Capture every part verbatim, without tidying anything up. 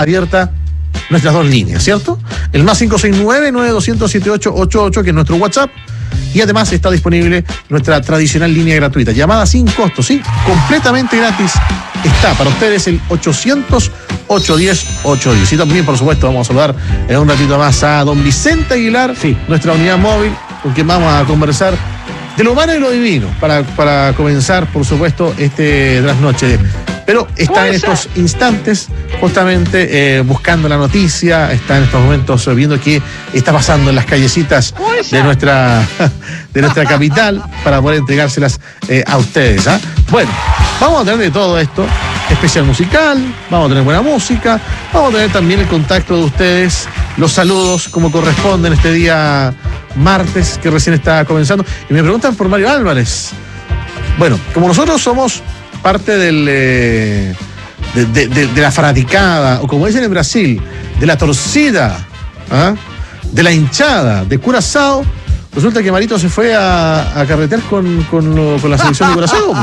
abierta nuestras dos líneas, ¿cierto? El más cinco seis nueve, nueve dos cero cero, siete ocho ocho ocho, que es nuestro WhatsApp. Y además está disponible nuestra tradicional línea gratuita, llamada sin costo, ¿sí? Completamente gratis. Está para ustedes el ochocientos, ochocientos diez, ochocientos diez. Y también, por supuesto, vamos a saludar en un ratito más a don Vicente Aguilar, sí, nuestra unidad móvil, con quien vamos a conversar de lo humano y lo divino, para, para comenzar, por supuesto, este trasnoche. Pero está en estos instantes justamente eh, buscando la noticia, está en estos momentos viendo qué está pasando en las callecitas de nuestra, de nuestra capital para poder entregárselas eh, a ustedes. ¿eh? Bueno, vamos a tener de todo esto, especial musical, vamos a tener buena música, vamos a tener también el contacto de ustedes, los saludos como corresponden este día martes que recién está comenzando. Y me preguntan por Mario Álvarez. Bueno, como nosotros somos parte del eh, de, de, de, de la fanaticada, o como dicen en Brasil, de la torcida, ¿ah? de la hinchada de Curazao, resulta que Marito se fue a, a carretear con, con, lo, con la selección de Curazao.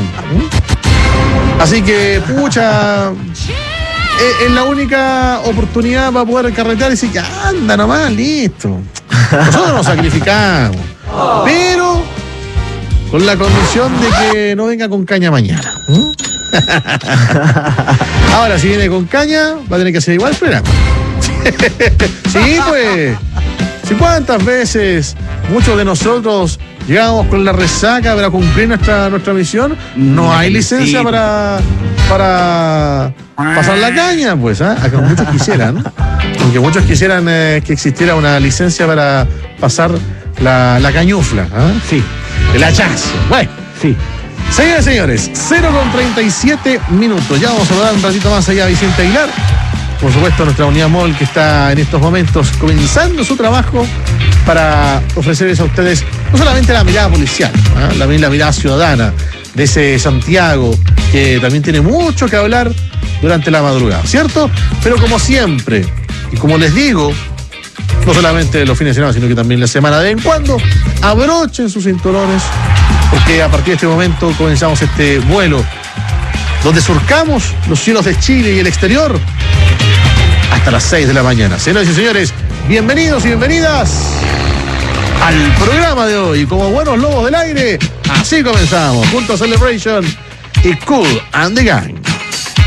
¿Mm? Así que, pucha, es, es la única oportunidad para poder carretear y decir, ya anda nomás, listo. Nosotros nos sacrificamos, pero con la condición de que no venga con caña mañana. ¿Mm? Ahora, si viene con caña, va a tener que hacer igual el programa. Sí, pues. ¿Sí, cuántas veces muchos de nosotros llegamos con la resaca para cumplir nuestra, nuestra misión? No hay licencia para, para pasar la caña, pues. ¿eh? Acá muchos quisieran, ¿no? Aunque muchos quisieran eh, que existiera una licencia para pasar la, la cañufla. ¿eh? Sí. El hachazo. Bueno, sí. Señores y señores, cero con treinta y siete minutos. Ya vamos a hablar un ratito más allá a Vicente Aguilar. Por supuesto, nuestra unidad móvil que está en estos momentos comenzando su trabajo para ofrecerles a ustedes no solamente la mirada policial, ¿eh? la, la mirada ciudadana de ese Santiago que también tiene mucho que hablar durante la madrugada, ¿cierto? Pero como siempre, y como les digo, no solamente los fines de semana, sino que también la semana de vez en cuando, abrochen sus cinturones, porque a partir de este momento comenzamos este vuelo donde surcamos los cielos de Chile y el exterior hasta las seis de la mañana. Señoras y señores, bienvenidos y bienvenidas al programa de hoy. Como buenos lobos del aire, así comenzamos, junto a Celebration y Kool and the Gang.